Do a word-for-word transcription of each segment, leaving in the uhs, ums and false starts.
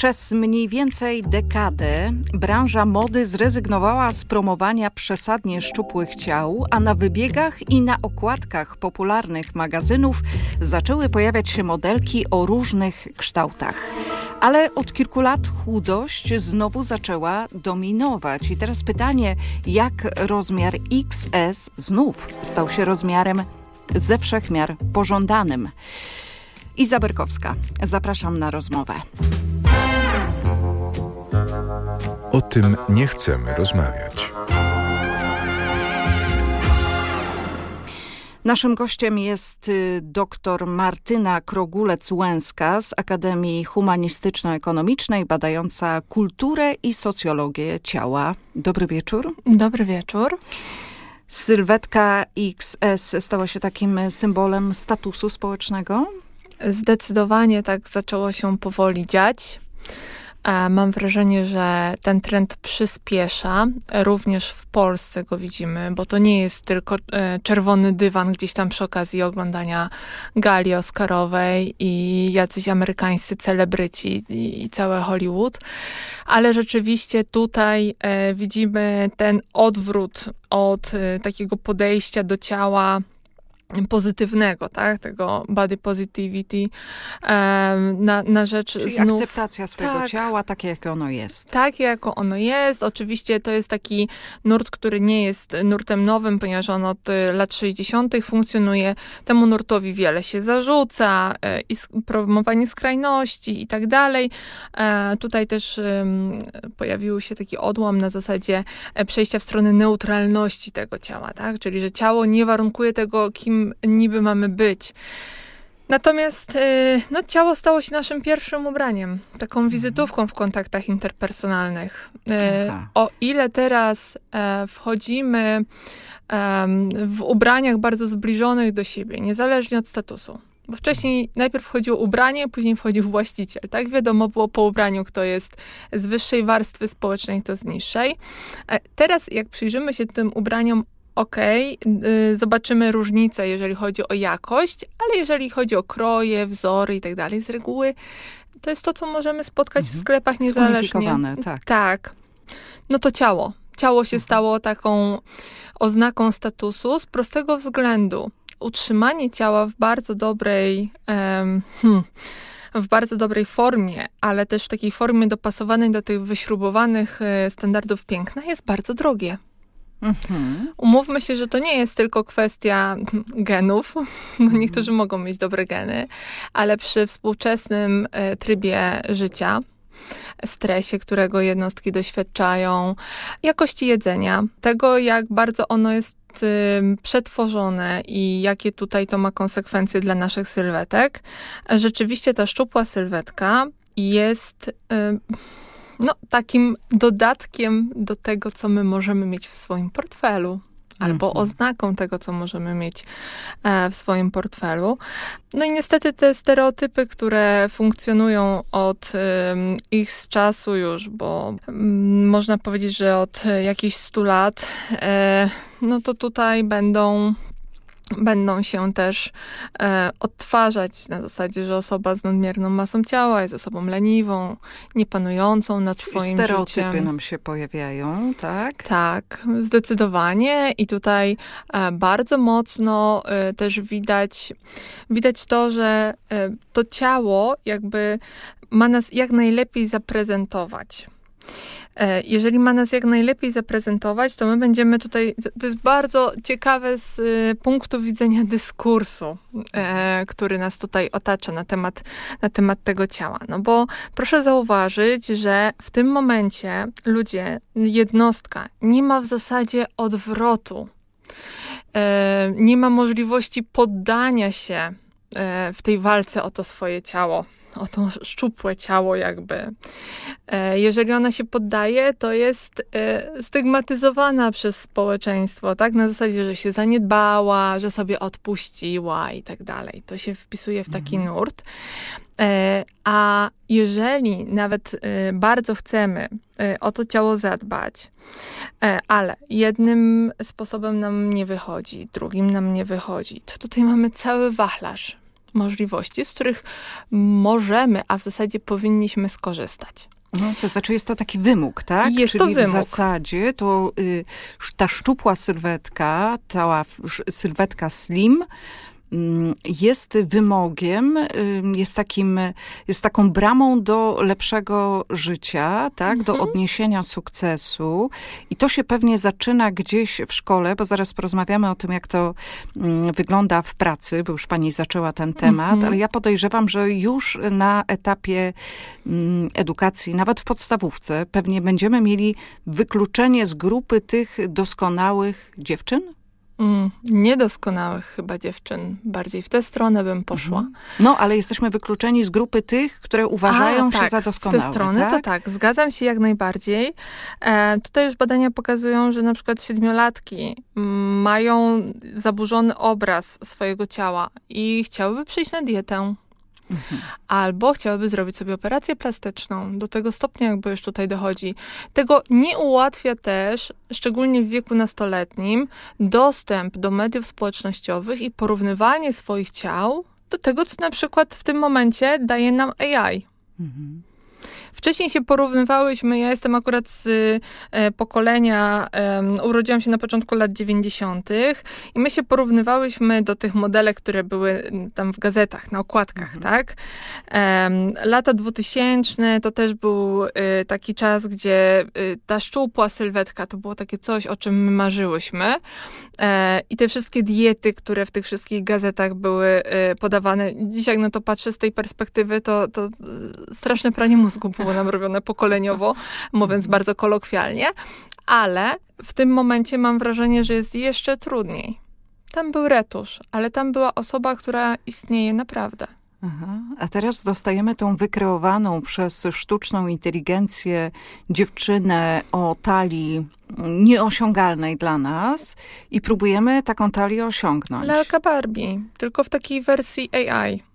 Przez mniej więcej dekadę branża mody zrezygnowała z promowania przesadnie szczupłych ciał, a na wybiegach i na okładkach popularnych magazynów zaczęły pojawiać się modelki o różnych kształtach. Ale od kilku lat chudość znowu zaczęła dominować. I teraz pytanie, jak rozmiar X S znów stał się rozmiarem ze wszech miar pożądanym. Iza Berkowska, zapraszam na rozmowę. O tym nie chcemy rozmawiać. Naszym gościem jest dr Martyna Krogulec-Łęska z Akademii Humanistyczno-Ekonomicznej, badająca kulturę i socjologię ciała. Dobry wieczór. Dobry wieczór. Sylwetka X S stała się takim symbolem statusu społecznego? Zdecydowanie tak zaczęło się powoli dziać. Mam wrażenie, że ten trend przyspiesza. Również w Polsce go widzimy, bo to nie jest tylko czerwony dywan gdzieś tam przy okazji oglądania gali oscarowej i jacyś amerykańscy celebryci i całe Hollywood. Ale rzeczywiście tutaj widzimy ten odwrót od takiego podejścia do ciała pozytywnego, tak, tego body positivity na, na rzecz Czyli znów... akceptacja swojego tak, ciała, takie jak ono jest. Tak, jako ono jest. Oczywiście to jest taki nurt, który nie jest nurtem nowym, ponieważ on od lat sześćdziesiątych funkcjonuje. Temu nurtowi wiele się zarzuca, i promowanie skrajności i tak dalej. Tutaj też pojawił się taki odłam na zasadzie przejścia w stronę neutralności tego ciała, tak, czyli że ciało nie warunkuje tego, kim niby mamy być. Natomiast no, ciało stało się naszym pierwszym ubraniem, taką wizytówką w kontaktach interpersonalnych. Aha. O ile teraz wchodzimy w ubraniach bardzo zbliżonych do siebie, niezależnie od statusu. Bo wcześniej najpierw wchodziło ubranie, później wchodził właściciel. Tak wiadomo było po ubraniu, kto jest z wyższej warstwy społecznej, kto z niższej. Teraz jak przyjrzymy się tym ubraniom, okej, okay, zobaczymy różnice, jeżeli chodzi o jakość, ale jeżeli chodzi o kroje, wzory i tak dalej, z reguły to jest to, co możemy spotkać mhm. w sklepach niezależnie. Tak. Tak. No to ciało. Ciało się mhm. stało taką oznaką statusu z prostego względu. Utrzymanie ciała w bardzo dobrej... Um, hmm, w bardzo dobrej formie, ale też w takiej formie dopasowanej do tych wyśrubowanych standardów piękna jest bardzo drogie. Mhm. Umówmy się, że to nie jest tylko kwestia genów, bo niektórzy mhm. mogą mieć dobre geny, ale przy współczesnym trybie życia, stresie, którego jednostki doświadczają, jakości jedzenia, tego jak bardzo ono jest przetworzone i jakie tutaj to ma konsekwencje dla naszych sylwetek, rzeczywiście ta szczupła sylwetka jest... no, takim dodatkiem do tego, co my możemy mieć w swoim portfelu. Albo mhm. oznaką tego, co możemy mieć e, w swoim portfelu. No i niestety te stereotypy, które funkcjonują od e, ich z czasu już, bo m, można powiedzieć, że od jakichś stu lat, e, no to tutaj będą... będą się też e, odtwarzać na zasadzie, że osoba z nadmierną masą ciała jest osobą leniwą, niepanującą nad Czyli swoim stereotypy życiem. nam się pojawiają, tak? Tak, zdecydowanie. I tutaj e, bardzo mocno e, też widać, widać to, że e, to ciało jakby ma nas jak najlepiej zaprezentować. Jeżeli ma nas jak najlepiej zaprezentować, to my będziemy tutaj, to jest bardzo ciekawe z punktu widzenia dyskursu, e, który nas tutaj otacza na temat, na temat tego ciała. No bo proszę zauważyć, że w tym momencie ludzie, jednostka nie ma w zasadzie odwrotu. E, nie ma możliwości poddania się e, w tej walce o to swoje ciało. O to szczupłe ciało jakby. Jeżeli ona się poddaje, to jest stygmatyzowana przez społeczeństwo, tak? Na zasadzie, że się zaniedbała, że sobie odpuściła i tak dalej. To się wpisuje w taki mhm. nurt. A jeżeli nawet bardzo chcemy o to ciało zadbać, ale jednym sposobem nam nie wychodzi, drugim nam nie wychodzi, to tutaj mamy cały wachlarz możliwości, z których możemy, a w zasadzie powinniśmy skorzystać. No, to znaczy jest to taki wymóg, tak? Jest Czyli to wymóg. w zasadzie to y, ta szczupła sylwetka, cała sylwetka slim, jest wymogiem, jest takim, jest taką bramą do lepszego życia, tak, mhm. do odniesienia sukcesu. I to się pewnie zaczyna gdzieś w szkole, bo zaraz porozmawiamy o tym, jak to wygląda w pracy, bo już pani zaczęła ten temat, mhm. ale ja podejrzewam, że już na etapie edukacji, nawet w podstawówce, pewnie będziemy mieli wykluczenie z grupy tych doskonałych dziewczyn? Mm, niedoskonałych chyba dziewczyn. Bardziej w tę stronę bym poszła. Mhm. No, ale jesteśmy wykluczeni z grupy tych, które uważają A, się tak, za doskonałe. W tę stronę tak? to tak, zgadzam się jak najbardziej. E, tutaj już badania pokazują, że na przykład siedmiolatki mają zaburzony obraz swojego ciała i chciałyby przejść na dietę. Mhm. Albo chciałyby zrobić sobie operację plastyczną. Do tego stopnia jakby już tutaj dochodzi. Tego nie ułatwia też, szczególnie w wieku nastoletnim, dostęp do mediów społecznościowych i porównywanie swoich ciał do tego, co na przykład w tym momencie daje nam A I. Mhm. Wcześniej się porównywałyśmy, ja jestem akurat z e, pokolenia, e, urodziłam się na początku lat dziewięćdziesiątych i my się porównywałyśmy do tych modelek, które były tam w gazetach, na okładkach, mhm. tak? E, lata dwutysięczne to też był e, taki czas, gdzie e, ta szczupła sylwetka to było takie coś, o czym my marzyłyśmy. E, I te wszystkie diety, które w tych wszystkich gazetach były e, podawane. Dzisiaj jak na to patrzę z tej perspektywy, to, to straszne pranie mózgu było nam robione pokoleniowo, mówiąc bardzo kolokwialnie, ale w tym momencie mam wrażenie, że jest jeszcze trudniej. Tam był retusz, ale tam była osoba, która istnieje naprawdę. Aha. A teraz dostajemy tą wykreowaną przez sztuczną inteligencję dziewczynę o talii nieosiągalnej dla nas i próbujemy taką talię osiągnąć. Lalka Barbie, tylko w takiej wersji A I.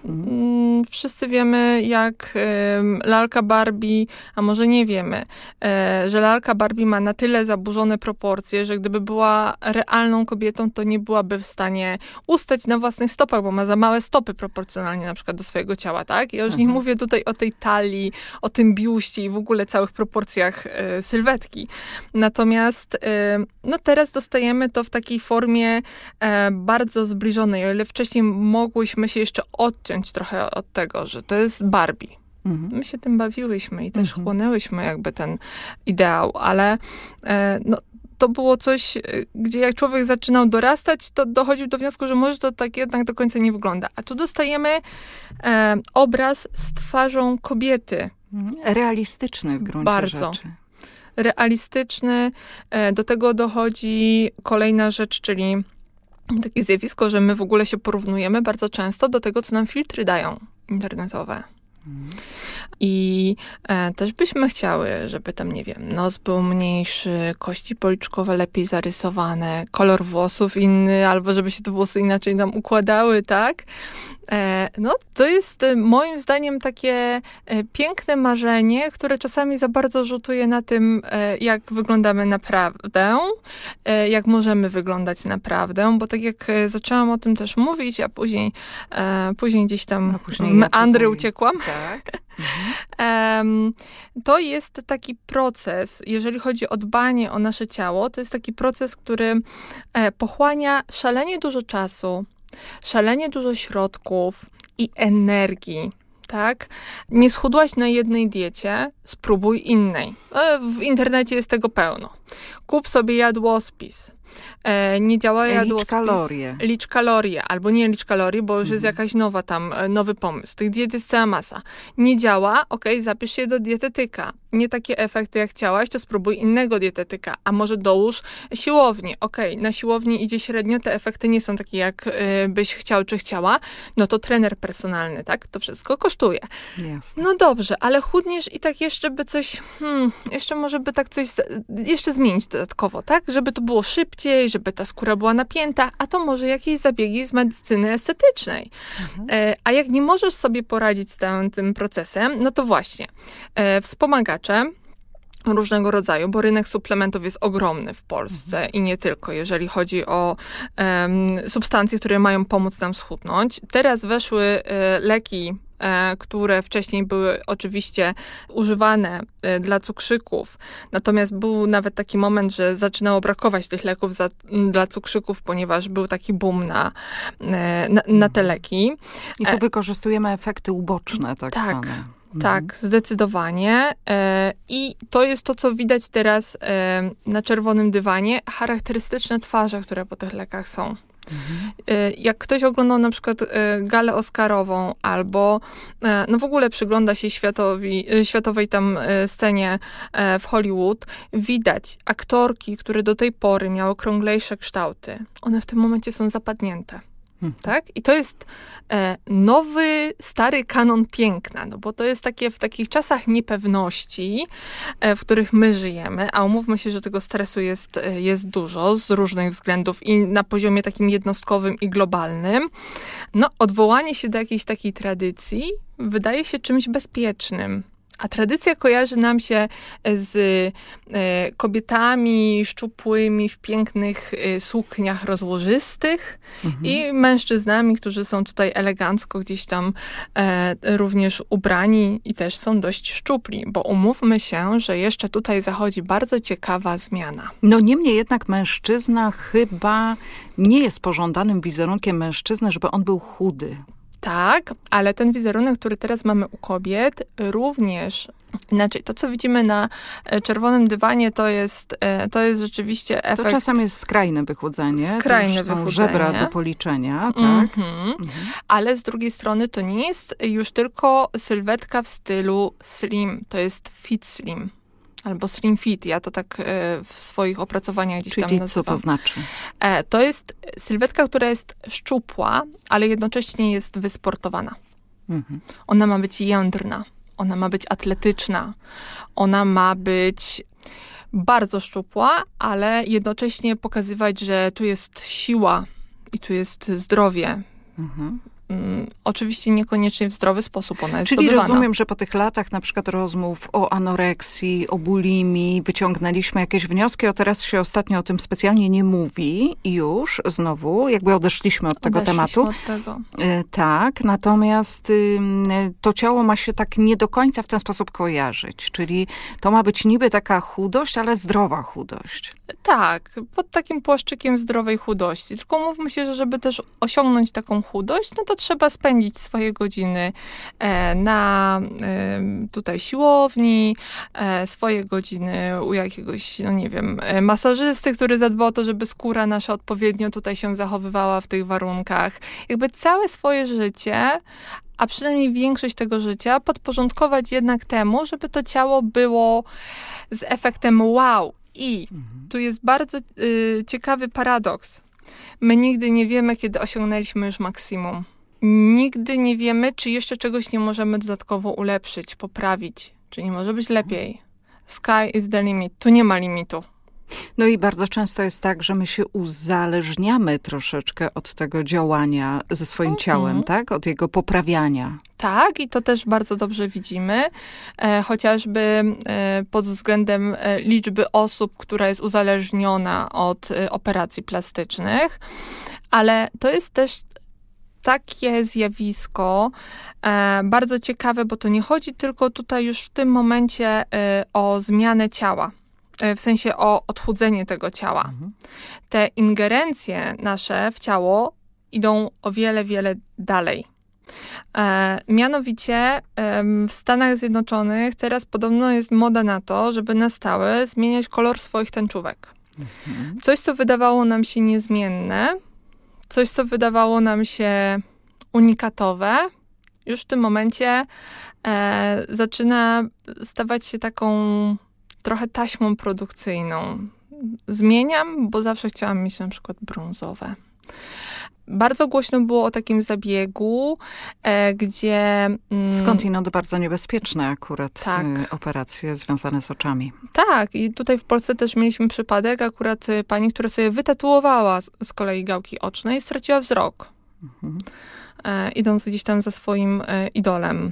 Mhm. Wszyscy wiemy, jak y, lalka Barbie, a może nie wiemy, y, że lalka Barbie ma na tyle zaburzone proporcje, że gdyby była realną kobietą, to nie byłaby w stanie ustać na własnych stopach, bo ma za małe stopy proporcjonalnie na przykład do swojego ciała, tak? Ja już mhm. nie mówię tutaj o tej talii, o tym biuście i w ogóle całych proporcjach y, sylwetki. Natomiast y, no teraz dostajemy to w takiej formie y, bardzo zbliżonej, o ile wcześniej mogłyśmy się jeszcze od odciąć trochę od tego, że to jest Barbie. Mhm. My się tym bawiłyśmy i też mhm. chłonęłyśmy jakby ten ideał, ale e, no, to było coś, gdzie jak człowiek zaczynał dorastać, to dochodził do wniosku, że może to tak jednak do końca nie wygląda. A tu dostajemy e, obraz z twarzą kobiety. Realistyczny w gruncie Bardzo. rzeczy. Realistyczny. E, do tego dochodzi kolejna rzecz, czyli takie zjawisko, że my w ogóle się porównujemy bardzo często do tego, co nam filtry dają internetowe. Hmm. I e, też byśmy chciały, żeby tam, nie wiem, nos był mniejszy, kości policzkowe lepiej zarysowane, kolor włosów inny, albo żeby się te włosy inaczej nam układały, tak? E, no, to jest e, moim zdaniem takie e, piękne marzenie, które czasami za bardzo rzutuje na tym, e, jak wyglądamy naprawdę, e, jak możemy wyglądać naprawdę, bo tak jak e, zaczęłam o tym też mówić, a później, e, później gdzieś tam no, później meandry ja tutaj... uciekłam. Tak. Mhm. To jest taki proces, jeżeli chodzi o dbanie o nasze ciało, to jest taki proces, który pochłania szalenie dużo czasu, szalenie dużo środków i energii, tak? Nie schudłaś na jednej diecie, spróbuj innej. W internecie jest tego pełno. Kup sobie jadłospis. E, nie działa jadłospis. Licz kalorie. Licz kalorie, albo nie licz kalorii, bo już mhm. jest jakaś nowa tam, nowy pomysł. Tych diet jest cała masa. Nie działa, okej, okay, zapisz się do dietetyka. Nie takie efekty jak chciałaś, to spróbuj innego dietetyka. A może dołóż siłownię. Okej, okay, na siłowni idzie średnio, te efekty nie są takie jak y, byś chciał czy chciała. No to trener personalny, tak? To wszystko kosztuje. Jasne. No dobrze, ale chudniesz i tak jeszcze by coś, hmm, jeszcze może by tak coś, jeszcze zmienić dodatkowo, tak? Żeby to było szybciej, żeby ta skóra była napięta, a to może jakieś zabiegi z medycyny estetycznej. Mhm. E, a jak nie możesz sobie poradzić z całym tym procesem, no to właśnie, e, wspomagacze, różnego rodzaju, bo rynek suplementów jest ogromny w Polsce mhm. i nie tylko, jeżeli chodzi o um, substancje, które mają pomóc nam schudnąć. Teraz weszły y, leki, y, które wcześniej były oczywiście używane y, dla cukrzyków, natomiast był nawet taki moment, że zaczynało brakować tych leków za, dla cukrzyków, ponieważ był taki boom na, y, na, na te leki. I tu e, wykorzystujemy efekty uboczne, tak, tak zwane. Tak, mhm. zdecydowanie. I to jest to, co widać teraz na czerwonym dywanie. Charakterystyczne twarze, które po tych lekach są. Mhm. Jak ktoś oglądał na przykład galę oscarową albo no w ogóle przygląda się światowi, światowej tam scenie w Hollywood, widać aktorki, które do tej pory miały okrąglejsze kształty. One w tym momencie są zapadnięte. Hmm. Tak? I to jest e, nowy, stary kanon piękna, no bo to jest takie w takich czasach niepewności, e, w których my żyjemy, a umówmy się, że tego stresu jest, e, jest dużo z różnych względów i na poziomie takim jednostkowym i globalnym. No, odwołanie się do jakiejś takiej tradycji wydaje się czymś bezpiecznym. A tradycja kojarzy nam się z e, kobietami szczupłymi w pięknych e, sukniach rozłożystych mhm. i mężczyznami, którzy są tutaj elegancko gdzieś tam e, również ubrani i też są dość szczupli, bo umówmy się, że jeszcze tutaj zachodzi bardzo ciekawa zmiana. No niemniej jednak mężczyzna chyba nie jest pożądanym wizerunkiem mężczyzny, żeby on był chudy. Tak, ale ten wizerunek, który teraz mamy u kobiet, również, inaczej, to co widzimy na czerwonym dywanie, to jest, to jest rzeczywiście efekt... To czasem jest skrajne wychudzenie. Skrajne to już są wychudzenie. żebra do policzenia, tak? Mm-hmm. Mhm. Ale z drugiej strony to nie jest już tylko sylwetka w stylu slim, to jest fit slim. Albo slim fit, ja to tak w swoich opracowaniach gdzieś Czyli tam nazywam. co to znaczy? To jest sylwetka, która jest szczupła, ale jednocześnie jest wysportowana. Mhm. Ona ma być jędrna, ona ma być atletyczna, ona ma być bardzo szczupła, ale jednocześnie pokazywać, że tu jest siła i tu jest zdrowie. Mhm. Um, oczywiście niekoniecznie w zdrowy sposób ona jest Czyli zdobywana. Rozumiem, że po tych latach na przykład rozmów o anoreksji, o bulimii wyciągnęliśmy jakieś wnioski, a teraz się ostatnio o tym specjalnie nie mówi i już znowu, jakby odeszliśmy od tego odeszliśmy tematu. Od tego. E, tak, natomiast y, to ciało ma się tak nie do końca w ten sposób kojarzyć, czyli to ma być niby taka chudość, ale zdrowa chudość. Tak, pod takim płaszczykiem zdrowej chudości. Tylko mówmy się, że żeby też osiągnąć taką chudość, no to trzeba spędzić swoje godziny e, na e, tutaj siłowni, e, swoje godziny u jakiegoś, no nie wiem, masażysty, który zadba o to, żeby skóra nasza odpowiednio tutaj się zachowywała w tych warunkach. Jakby całe swoje życie, a przynajmniej większość tego życia podporządkować jednak temu, żeby to ciało było z efektem wow. I mhm. tu jest bardzo y, ciekawy paradoks. My nigdy nie wiemy, kiedy osiągnęliśmy już maksimum. Nigdy nie wiemy, czy jeszcze czegoś nie możemy dodatkowo ulepszyć, poprawić, czy nie może być lepiej. Sky is the limit. Tu nie ma limitu. No i bardzo często jest tak, że my się uzależniamy troszeczkę od tego działania ze swoim mm-hmm. ciałem, tak? Od jego poprawiania. Tak, i to też bardzo dobrze widzimy, e, chociażby e, pod względem e, liczby osób, która jest uzależniona od e, operacji plastycznych, ale to jest też takie zjawisko e, bardzo ciekawe, bo to nie chodzi tylko tutaj już w tym momencie e, o zmianę ciała. W sensie o odchudzenie tego ciała. Mhm. Te ingerencje nasze w ciało idą o wiele, wiele dalej. E, mianowicie e, w Stanach Zjednoczonych teraz podobno jest moda na to, żeby na stałe zmieniać kolor swoich tęczówek. Mhm. Coś, co wydawało nam się niezmienne, coś, co wydawało nam się unikatowe, już w tym momencie e, zaczyna stawać się taką trochę taśmą produkcyjną. Zmieniam, bo zawsze chciałam mieć na przykład brązowe. Bardzo głośno było o takim zabiegu, e, gdzie... Mm, Skądinąd bardzo niebezpieczne akurat tak. y, operacje związane z oczami. Tak, i tutaj w Polsce też mieliśmy przypadek akurat y, pani, która sobie wytatuowała z, z kolei gałki oczne i straciła wzrok. Mhm. E, idąc gdzieś tam za swoim e, idolem.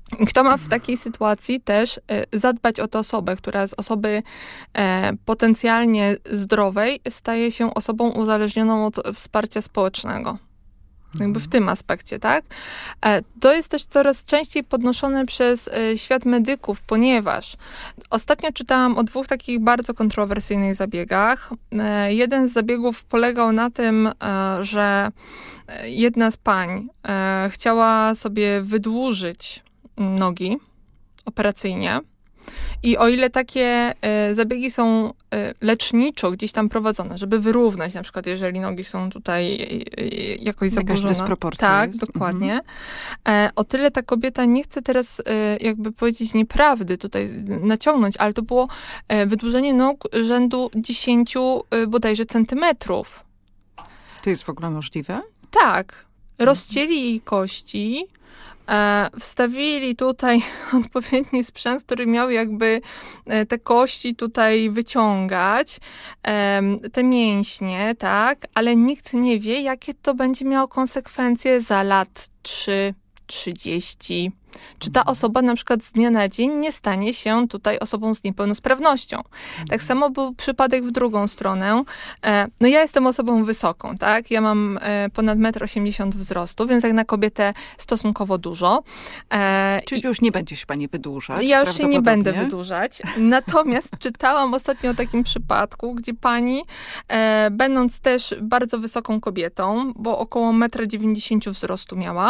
Kto ma w takiej sytuacji też zadbać o tę osobę, która z osoby potencjalnie zdrowej staje się osobą uzależnioną od wsparcia społecznego. Jakby w tym aspekcie, tak? To jest też coraz częściej podnoszone przez świat medyków, ponieważ ostatnio czytałam o dwóch takich bardzo kontrowersyjnych zabiegach. Jeden z zabiegów polegał na tym, że jedna z pań chciała sobie wydłużyć nogi operacyjnie. I o ile takie y, zabiegi są y, leczniczo gdzieś tam prowadzone, żeby wyrównać, na przykład jeżeli nogi są tutaj y, y, jakoś zaburzone. Jakaś dysproporcja Tak, jest. dokładnie. Mhm. E, o tyle ta kobieta nie chce teraz y, jakby powiedzieć nieprawdy tutaj naciągnąć, ale to było y, wydłużenie nóg rzędu dziesięciu y, bodajże centymetrów. To jest w ogóle możliwe? Tak. Rozcięli jej kości, E, wstawili tutaj odpowiedni sprzęt, który miał jakby e, te kości tutaj wyciągać, e, te mięśnie, tak, ale nikt nie wie, jakie to będzie miało konsekwencje za lat trzy, trzydzieści. Czy ta osoba na przykład z dnia na dzień nie stanie się tutaj osobą z niepełnosprawnością. Mhm. Tak samo był przypadek w drugą stronę. No ja jestem osobą wysoką, tak? Ja mam ponad metr osiemdziesiąt wzrostu, więc jak na kobietę stosunkowo dużo. Czyli już nie będzie się pani wydłużać? Ja już się nie będę wydłużać. Natomiast czytałam ostatnio o takim przypadku, gdzie pani, będąc też bardzo wysoką kobietą, bo około metr dziewięćdziesiąt wzrostu miała,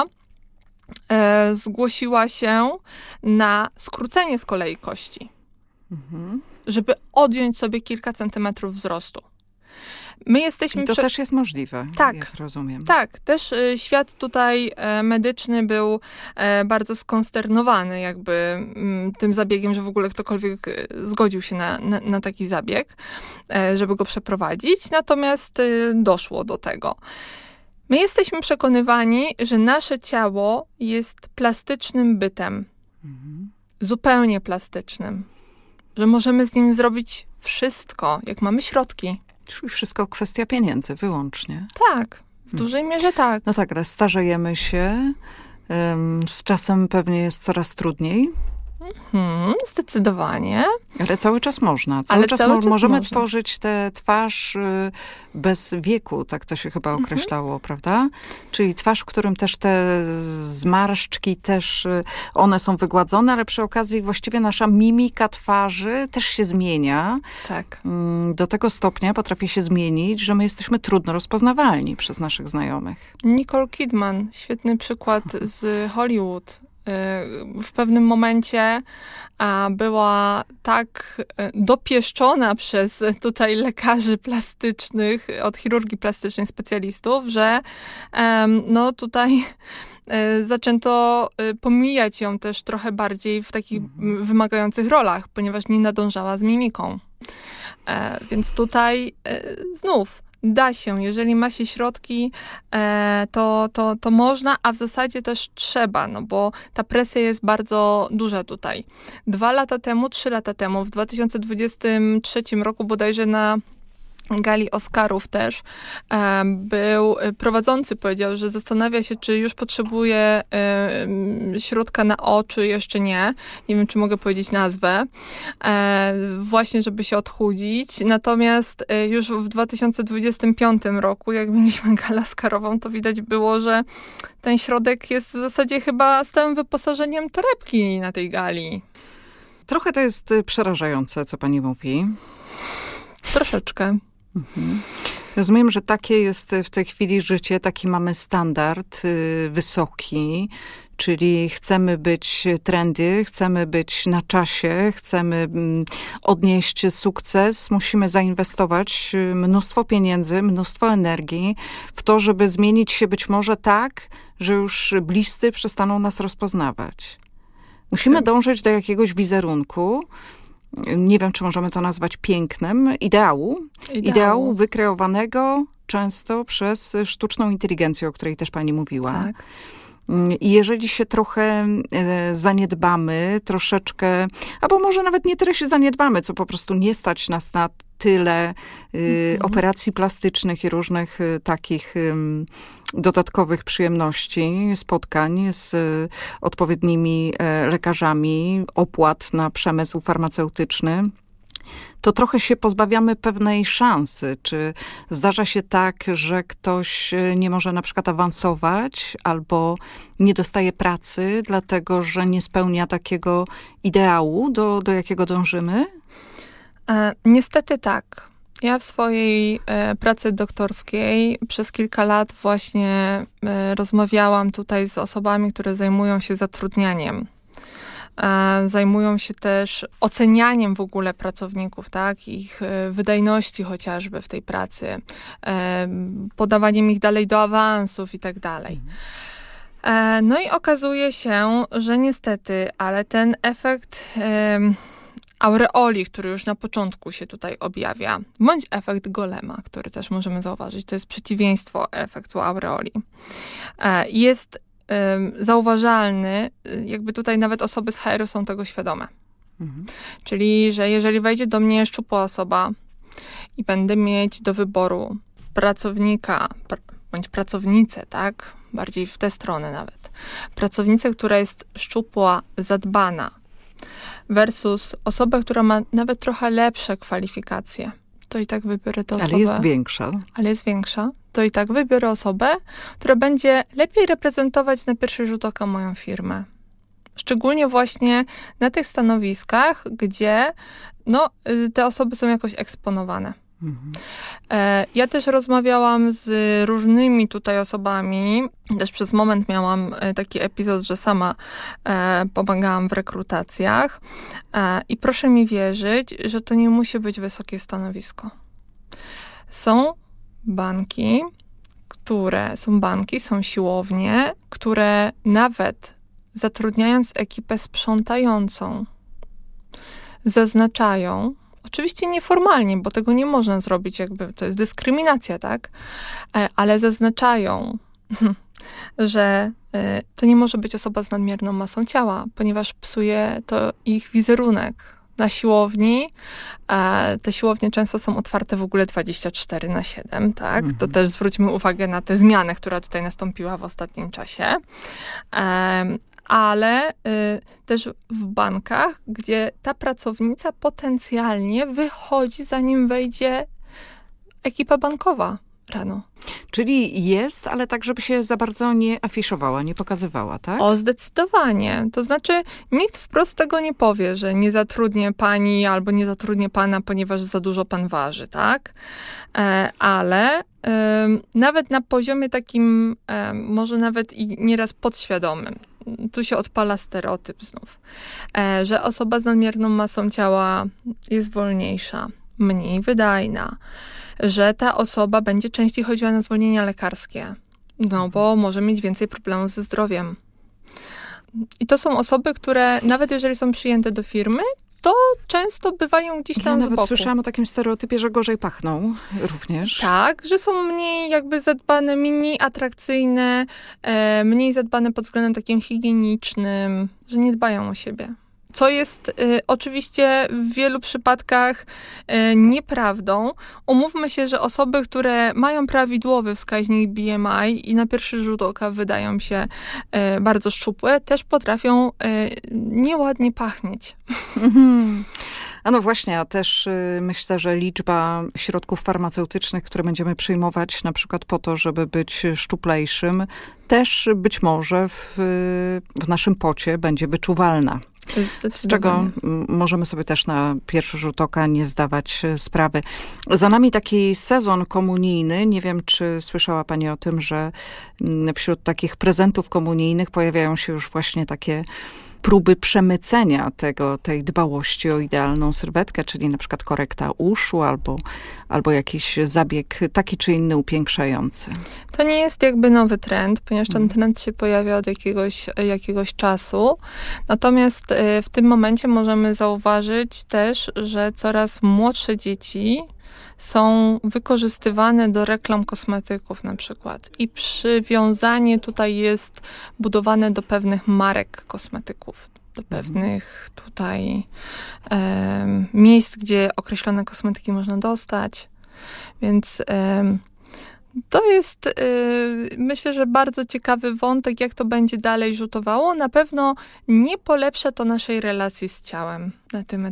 E, zgłosiła się na skrócenie z kolei kości, mhm. żeby odjąć sobie kilka centymetrów wzrostu. My jesteśmy... I to prze... też jest możliwe, tak, jak rozumiem. Tak, też y, świat tutaj y, medyczny był y, bardzo skonsternowany jakby y, tym zabiegiem, że w ogóle ktokolwiek y, zgodził się na, na, na taki zabieg, y, żeby go przeprowadzić, natomiast y, doszło do tego. My jesteśmy przekonywani, że nasze ciało jest plastycznym bytem. Mhm. Zupełnie plastycznym. Że możemy z nim zrobić wszystko, jak mamy środki. Czyli wszystko kwestia pieniędzy wyłącznie. Tak, w dużej mierze tak. No tak, ale starzejemy się. Z czasem pewnie jest coraz trudniej. Hmm, zdecydowanie. Ale cały czas można. Cały Ale czas cały mo- czas możemy można. tworzyć tę twarz y, bez wieku, tak to się chyba określało, mhm. prawda? Czyli twarz, w którym też te zmarszczki też, y, one są wygładzone, ale przy okazji właściwie nasza mimika twarzy też się zmienia. Tak. Y, do tego stopnia potrafi się zmienić, że my jesteśmy trudno rozpoznawalni przez naszych znajomych. Nicole Kidman, świetny przykład z Hollywood. W pewnym momencie była tak dopieszczona przez tutaj lekarzy plastycznych, od chirurgii plastycznej specjalistów, że no tutaj zaczęto pomijać ją też trochę bardziej w takich mhm. wymagających rolach, ponieważ nie nadążała z mimiką. Więc tutaj znów da się, jeżeli ma się środki, to, to, to można, a w zasadzie też trzeba, no bo ta presja jest bardzo duża tutaj. Dwa lata temu, trzy lata temu, w dwa tysiące dwudziestym trzecim roku bodajże na gali Oscarów też był prowadzący, powiedział, że zastanawia się, czy już potrzebuje środka na oczy, jeszcze nie. Nie wiem, czy mogę powiedzieć nazwę. Właśnie, żeby się odchudzić. Natomiast już w dwa tysiące dwudziestym piątym roku, jak mieliśmy galę Oscarową, to widać było, że ten środek jest w zasadzie chyba stałym wyposażeniem torebki na tej gali. Trochę to jest przerażające, co pani mówi. Troszeczkę. Mhm. Rozumiem, że takie jest w tej chwili życie, taki mamy standard y, wysoki, czyli chcemy być trendy, chcemy być na czasie, chcemy mm, odnieść sukces, musimy zainwestować mnóstwo pieniędzy, mnóstwo energii w to, żeby zmienić się być może tak, że już bliscy przestaną nas rozpoznawać. Musimy dążyć do jakiegoś wizerunku, nie wiem, czy możemy to nazwać pięknem, ideału, ideału, ideału wykreowanego często przez sztuczną inteligencję, o której też pani mówiła. Tak. I jeżeli się trochę zaniedbamy, troszeczkę, albo może nawet nie tyle się zaniedbamy, co po prostu nie stać nas na tyle y, mhm. operacji plastycznych i różnych y, takich y, dodatkowych przyjemności, spotkań z y, odpowiednimi y, lekarzami, opłat na przemysł farmaceutyczny, to trochę się pozbawiamy pewnej szansy. Czy zdarza się tak, że ktoś nie może na przykład awansować albo nie dostaje pracy, dlatego że nie spełnia takiego ideału, do, do jakiego dążymy? E, niestety tak. Ja w swojej e, pracy doktorskiej przez kilka lat właśnie e, rozmawiałam tutaj z osobami, które zajmują się zatrudnianiem. Zajmują się też ocenianiem w ogóle pracowników, tak, ich wydajności chociażby w tej pracy, podawaniem ich dalej do awansów i tak dalej. No i okazuje się, że niestety, ale ten efekt aureoli, który już na początku się tutaj objawia, bądź efekt golema, który też możemy zauważyć, to jest przeciwieństwo efektu aureoli, jest zauważalny, jakby tutaj nawet osoby z H R-u są tego świadome. Mhm. Czyli, że jeżeli wejdzie do mnie szczupła osoba i będę mieć do wyboru pracownika, pr- bądź pracownicę, tak, bardziej w tę stronę nawet, pracownicę, która jest szczupła, zadbana, versus osobę, która ma nawet trochę lepsze kwalifikacje, to i tak wybiorę tę osobę. Ale jest większa. Ale jest większa. To i tak wybiorę osobę, która będzie lepiej reprezentować na pierwszy rzut oka moją firmę. Szczególnie właśnie na tych stanowiskach, gdzie no, te osoby są jakoś eksponowane. Mhm. Ja też rozmawiałam z różnymi tutaj osobami. Też przez moment miałam taki epizod, że sama pomagałam w rekrutacjach. I proszę mi wierzyć, że to nie musi być wysokie stanowisko. Są banki, które są banki, są siłownie, które nawet zatrudniając ekipę sprzątającą, zaznaczają, oczywiście nieformalnie, bo tego nie można zrobić, jakby to jest dyskryminacja, tak? Ale zaznaczają, że to nie może być osoba z nadmierną masą ciała, ponieważ psuje to ich wizerunek. Na siłowni, te siłownie często są otwarte w ogóle dwadzieścia cztery na siedem, tak? Mhm. To też zwróćmy uwagę na tę zmianę, która tutaj nastąpiła w ostatnim czasie. Ale też w bankach, gdzie ta pracownica potencjalnie wychodzi, zanim wejdzie ekipa bankowa rano. Czyli jest, ale tak, żeby się za bardzo nie afiszowała, nie pokazywała, tak? O, zdecydowanie. To znaczy, nikt wprost tego nie powie, że nie zatrudnię pani albo nie zatrudnię pana, ponieważ za dużo pan waży, tak? E, ale e, nawet na poziomie takim, e, może nawet i nieraz podświadomym, tu się odpala stereotyp znów, e, że osoba z nadmierną masą ciała jest wolniejsza, mniej wydajna, że ta osoba będzie częściej chodziła na zwolnienia lekarskie, no bo może mieć więcej problemów ze zdrowiem. I to są osoby, które nawet jeżeli są przyjęte do firmy, to często bywają gdzieś tam ja z boku. nawet słyszałam o takim stereotypie, że gorzej pachną również. Tak, że są mniej jakby zadbane, mniej atrakcyjne, e, mniej zadbane pod względem takim higienicznym, że nie dbają o siebie. Co jest y, oczywiście w wielu przypadkach y, nieprawdą. Umówmy się, że osoby, które mają prawidłowy wskaźnik B M I i na pierwszy rzut oka wydają się y, bardzo szczupłe, też potrafią y, nieładnie pachnieć. Mhm. A no właśnie, a też y, myślę, że liczba środków farmaceutycznych, które będziemy przyjmować na przykład po to, żeby być szczuplejszym, też być może w, w naszym pocie będzie wyczuwalna. Z czego możemy sobie też na pierwszy rzut oka nie zdawać sprawy. Za nami taki sezon komunijny. Nie wiem, czy słyszała pani o tym, że wśród takich prezentów komunijnych pojawiają się już właśnie takie próby przemycenia tego, tej dbałości o idealną sylwetkę, czyli na przykład korekta uszu albo, albo jakiś zabieg taki czy inny upiększający. To nie jest jakby nowy trend, ponieważ ten trend się pojawia od jakiegoś, jakiegoś czasu. Natomiast w tym momencie możemy zauważyć też, że coraz młodsze dzieci są wykorzystywane do reklam kosmetyków na przykład. I przywiązanie tutaj jest budowane do pewnych marek kosmetyków, do pewnych tutaj e, miejsc, gdzie określone kosmetyki można dostać. Więc e, to jest, y, myślę, że bardzo ciekawy wątek, jak to będzie dalej rzutowało. Na pewno nie polepsza to naszej relacji z ciałem na tym etapie.